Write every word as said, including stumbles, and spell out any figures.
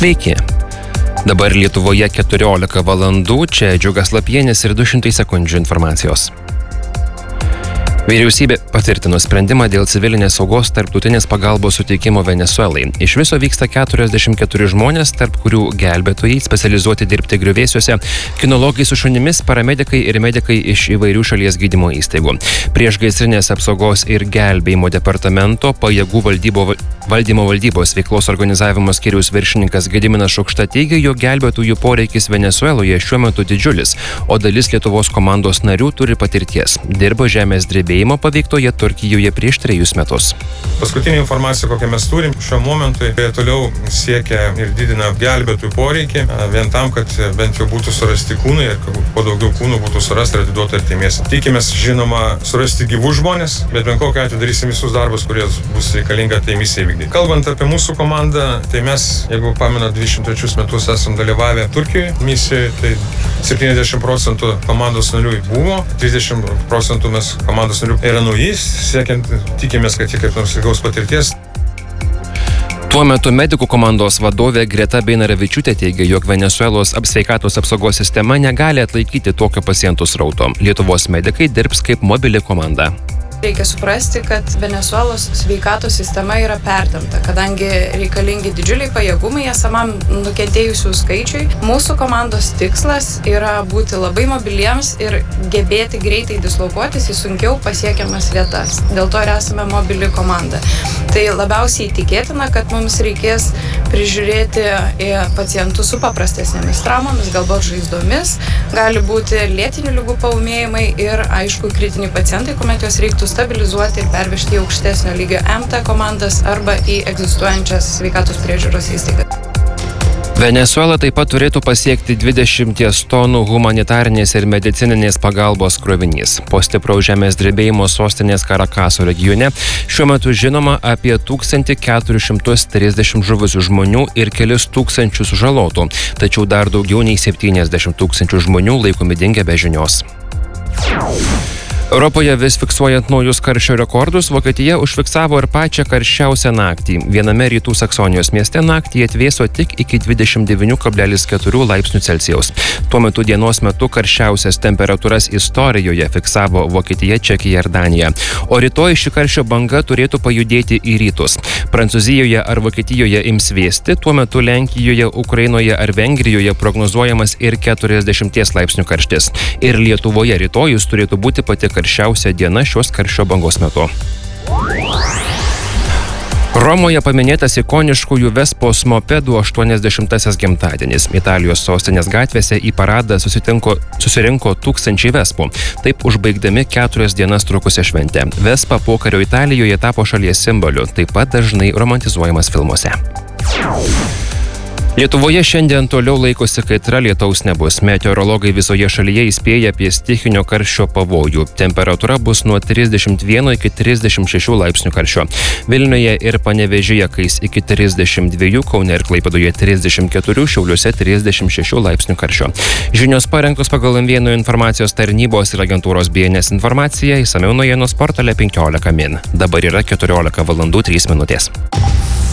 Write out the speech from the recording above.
Sveiki. Dabar Lietuvoje keturiolika valandų, čia Džiugas Lapienis ir du šimtai sekundžių informacijos. Vyriausybė patvirtino sprendimą dėl civilinės saugos tarptautinės pagalbos suteikimo Venesuelai. Iš viso vyksta keturiasdešimt keturi žmonės, tarp kurių gelbėtojai, specializuoti dirbti griuvėsiuose, kinologai su šunimis, paramedikai ir medikai iš įvairių šalies gydymo įstaigų. Priešgaisrinės apsaugos ir gelbėjimo departamento pajėgų valdybo, valdymo valdybos veiklos organizavimo skyriaus viršininkas Gediminas Šukšta teigia, jog gelbėtojų poreikis Venesueloje šiuo metu didžiulis, o dalis Lietuvos komandos narių turi patirties. Dirbo žemės drebėjimo paveiktoje Turkijoje prieš trejus metus. Paskutinė informacija, kokią mes turim šiuo momentui, toliau siekia ir didina gelbėtojų poreikį, vien tam, kad bent jau būtų surasti kūnai ir kuo daugiau kūnų būtų surasti ir atiduoti artimiesiems. Tikimės, žinoma, surasti gyvus žmonės, bet bent kokiu atveju darysim visus darbus, kurie bus reikalinga tai misijai vykdyti. Kalbant apie mūsų komandą, tai mes, jeigu pamenat, dvidešimt trečius metus esam dalyvavę Turkijoje misijoje, tai septyniasdešimt procentų komandos narių buvo, trisdešimt procentų mes komandos narių yra naujais, siekiant, tikimės, kad jie kaip nors įgaus patirties. Tuo metu medikų komandos vadovė Greta Beinaravičiūtė teigia, jog Venesuelos sveikatos apsaugos sistema negali atlaikyti tokio pacientų srauto. Lietuvos medikai dirbs kaip mobili komanda. Reikia suprasti, kad Venesuelos sveikatos sistema yra pertempta, kadangi reikalingi didžiuliai pajėgumai esamam nukentėjusių skaičiui. Mūsų komandos tikslas yra būti labai mobiliems ir gebėti greitai dislokuotis į sunkiau pasiekiamas vietas. Dėl to ir esame mobili komanda. Tai labiausiai tikėtina, kad mums reikės prižiūrėti pacientus su paprastesnėmis traumomis, galbūt žaizdomis, gali būti lėtinių ligų paūmėjimai ir, aišku, kritiniai pacientai, kuomet juos reiktų stabilizuoti ir pervežti į aukštesnio lygio M T komandas arba į egzistuojančias sveikatos priežiūros įstaigas. Venesuela taip pat turėtų pasiekti dvidešimt tonų humanitarinės ir medicininės pagalbos krovinys. Po stipraus žemės drebėjimo sostinės Karakaso regione šiuo metu žinoma apie tūkstantį keturis šimtus trisdešimt žuvusių žmonių ir kelis tūkstančius sužalotų, tačiau dar daugiau nei septyniasdešimt tūkstančių žmonių laikomi dingę be žinios. Europoje vis fiksuojant naujus karščio rekordus, Vokietija užfiksavo ir pačią karščiausią naktį. Viename rytų Saksonijos mieste naktį atvėso tik iki dvidešimt devyni kablelis keturi laipsnių Celsijaus. Tuo metu dienos metu karščiausias temperatūras istorijoje fiksavo Vokietija, Čekija ir Danija. O rytoj ši karščio banga turėtų pajudėti į rytus. Prancūzijoje ar Vokietijoje ims vėsti, tuo metu Lenkijoje, Ukrainoje ar Vengrijoje prognozuojamas ir keturiasdešimties laipsnių karštis. Ir Lietuvoje rytojus turėtų būti pati karščiausia diena šios karščio bangos metu. Romoje paminėtas ikoniškųjų Vespos mopedų aštuoniasdešimtasis gimtadienis. Italijos sostinės gatvėse į paradą susitinko, susirinko tūkstančiai Vespų, taip užbaigdami keturias dienas trukusią šventę. Vespa pokario Italijoje tapo šalies simboliu, taip pat dažnai romantizuojamas filmuose. Lietuvoje šiandien toliau laikosi kaitra, lietaus nebus. Meteorologai visoje šalyje įspėja apie stichinio karščio pavojų. Temperatūra bus nuo trisdešimt vieno iki trisdešimt šešių laipsnių karščio. Vilniuje ir Panevėžyje kais iki trisdešimt dviejų, Kaune ir Klaipėdoje trisdešimt keturių, Šiauliuose trisdešimt šešių laipsnių karščio. Žinios parengtos pagal M vienas informacijos tarnybos ir agentūros B N S informacija, išsamiau naujienų portale penkiolika min. Dabar yra keturiolika valandų trys minutės.